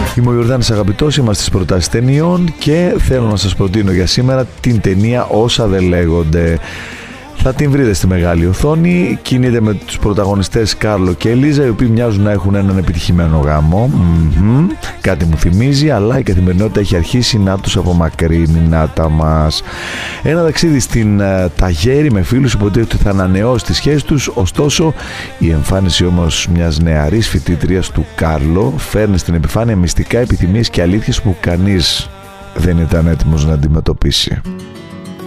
Είμαι ο Ιορδάνης Αγαπητός, είμαστε στις προτάσεις ταινιών και θέλω να σας προτείνω για σήμερα την ταινία Όσα δεν λέγονται. Θα την βρείτε στη μεγάλη οθόνη. Κινείται με τους πρωταγωνιστές Κάρλο και Ελίζα, οι οποίοι μοιάζουν να έχουν έναν επιτυχημένο γάμο. Κάτι μου θυμίζει, αλλά η καθημερινότητα έχει αρχίσει να τους απομακρύνει, να τα μας. Ένα ταξίδι στην Ταγέρη με φίλους υποτίθεται ότι θα ανανεώσει τις σχέσεις τους. Ωστόσο, η εμφάνιση όμως μιας νεαρής φοιτήτριας του Κάρλο φέρνει στην επιφάνεια μυστικά επιθυμίες και αλήθειες που κανείς δεν ήταν έτοιμος να αντιμετωπίσει.